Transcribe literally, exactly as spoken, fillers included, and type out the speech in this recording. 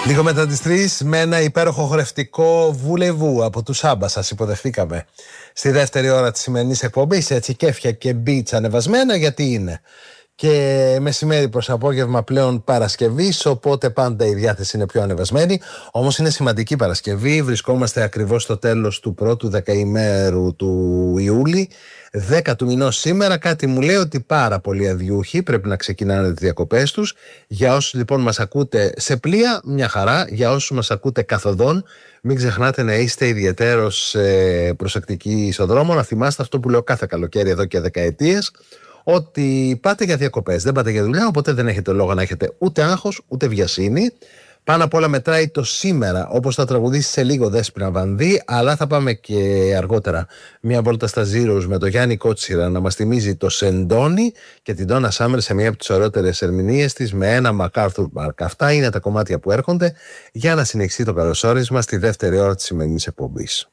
Λίγο μετά τις τρεις, με ένα υπέροχο χορευτικό βουλεβού από τους Άμπα σας υποδεχθήκαμε στη δεύτερη ώρα της σημερινής εκπομπής. Έτσι, κέφια και μπίτσα ανεβασμένα, γιατί είναι και μεσημέρι προς απόγευμα πλέον Παρασκευής, οπότε πάντα η διάθεση είναι πιο ανεβασμένη. Όμως είναι σημαντική Παρασκευή, βρισκόμαστε ακριβώς στο τέλος του πρώτου δεκαημέρου του Ιούλη, δέκα του μηνός σήμερα. Κάτι μου λέει ότι πάρα πολλοί αδιούχοι πρέπει να ξεκινάνε τις διακοπές τους. Για όσους λοιπόν μας ακούτε σε πλοία, μια χαρά. Για όσους μας ακούτε καθοδόν, μην ξεχνάτε να είστε ιδιαιτέρως ε, προσεκτικοί στον δρόμο. Να θυμάστε αυτό που λέω κάθε καλοκαίρι εδώ και δεκαετίες, ότι πάτε για διακοπές, δεν πάτε για δουλειά, οπότε δεν έχετε λόγο να έχετε ούτε άγχος ούτε βιασύνη. Πάνω απ' όλα μετράει το σήμερα, όπως θα τραγουδήσει σε λίγο Δέσποινα Βανδύ, αλλά θα πάμε και αργότερα μια βόλτα στα Zeros με τον Γιάννη Κότσιρα να μας θυμίζει το Σεντόνι και την Donna Summer σε μια από τις ωραιότερες ερμηνείες της με ένα MacArthur Park. Αυτά είναι τα κομμάτια που έρχονται για να συνεχίσει το καλωσόρισμα στη δεύτερη ώρα της σημερινής εκπομπής.